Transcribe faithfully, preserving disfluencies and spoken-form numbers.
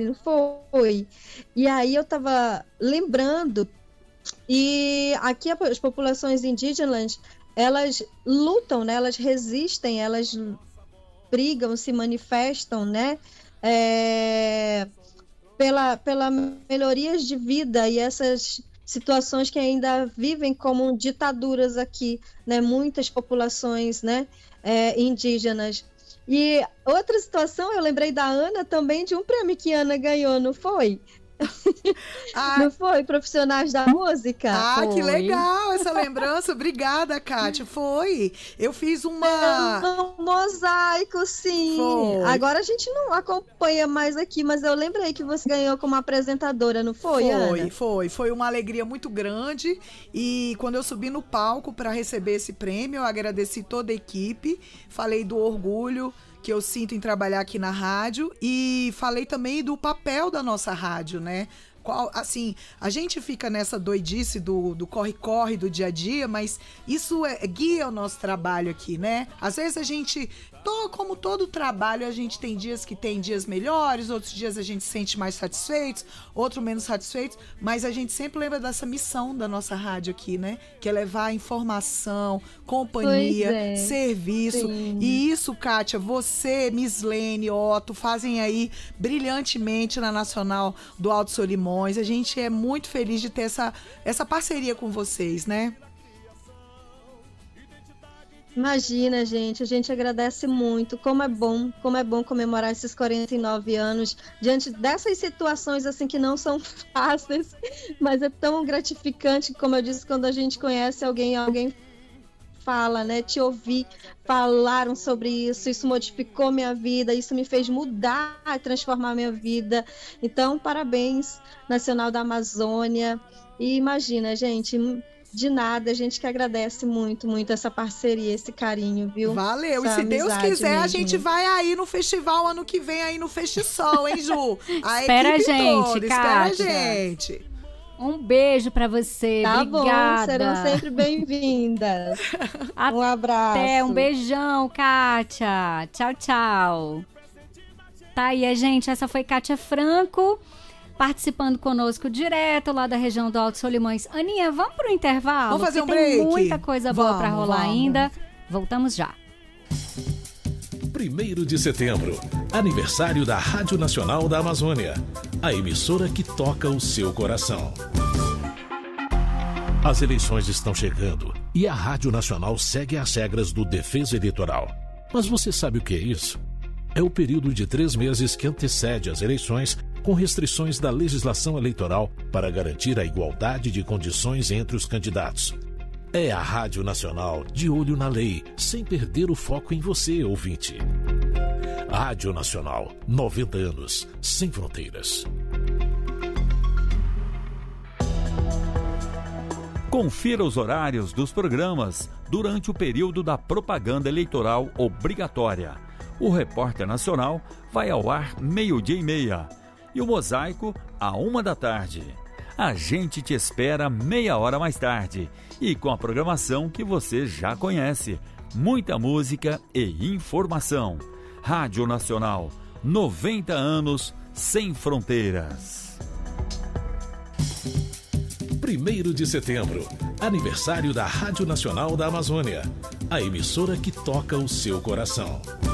não foi? E aí eu estava lembrando, e aqui as populações indígenas, elas lutam, né? Elas resistem, elas brigam, se manifestam, né? É, pela, pela melhorias de vida e essas situações que ainda vivem como ditaduras aqui, né? Muitas populações, né? É, indígenas. E outra situação, eu lembrei da Ana também, de um prêmio que a Ana ganhou, não foi? Ah, não foi? Profissionais da música? Ah, foi. Que legal essa lembrança. Obrigada, Kátia. Foi. Eu fiz uma... Um mosaico, sim. Foi. Agora a gente não acompanha mais aqui, mas eu lembrei que você ganhou como apresentadora, não foi, foi Ana? Foi, foi. Foi uma alegria muito grande. E quando eu subi no palco para receber esse prêmio, eu agradeci toda a equipe. Falei do orgulho que eu sinto em trabalhar aqui na rádio e falei também do papel da nossa rádio, né? Qual, assim, a gente fica nessa doidice do, do corre-corre do dia a dia, mas isso é, guia o nosso trabalho aqui, né? Às vezes a gente, to, como todo trabalho, a gente tem dias que tem dias melhores, outros dias a gente se sente mais satisfeitos, outros menos satisfeitos, mas a gente sempre lembra dessa missão da nossa rádio aqui, né? Que é levar informação, companhia, é. serviço. Sim. E isso, Kátia, você, Mislene, Otto, fazem aí brilhantemente na Nacional do Alto Solimões. A gente é muito feliz de ter essa, essa parceria com vocês, né? Imagina, gente, a gente agradece muito. Como é bom, como é bom comemorar esses quarenta e nove anos diante dessas situações assim que não são fáceis, mas é tão gratificante, como eu disse, quando a gente conhece alguém, alguém fala, né? Te ouvir, falaram sobre isso, isso modificou minha vida, isso me fez mudar, transformar minha vida. Então, parabéns, Nacional da Amazônia. E imagina, gente, de nada, a gente que agradece muito, muito essa parceria, esse carinho, viu? Valeu, essa e se Deus quiser, mesmo. A gente vai aí no festival ano que vem, aí no Festisol, hein, Ju? A espera a gente, toda, Kátia. Espera a gente. Um beijo pra você, tá obrigada. Bom, serão sempre bem-vindas. Um abraço. Até, um beijão, Kátia. Tchau, tchau. Tá aí, gente, essa foi Kátia Franco, participando conosco direto lá da região do Alto Solimões. Aninha, vamos pro intervalo? Vamos fazer um tem break? muita coisa boa vamos, pra rolar vamos. ainda. Voltamos já. primeiro de setembro, aniversário da Rádio Nacional da Amazônia, a emissora que toca o seu coração. As eleições estão chegando e a Rádio Nacional segue as regras do Defesa Eleitoral. Mas você sabe o que é isso? É o período de três meses que antecede as eleições, com restrições da legislação eleitoral para garantir a igualdade de condições entre os candidatos. É a Rádio Nacional de olho na lei, sem perder o foco em você, ouvinte. Rádio Nacional, noventa anos, sem fronteiras. Confira os horários dos programas durante o período da propaganda eleitoral obrigatória. O Repórter Nacional vai ao ar meio-dia e meia e o Mosaico à uma da tarde. A gente te espera meia hora mais tarde e com a programação que você já conhece. Muita música e informação. Rádio Nacional, noventa anos sem fronteiras. primeiro de setembro, aniversário da Rádio Nacional da Amazônia, a emissora que toca o seu coração.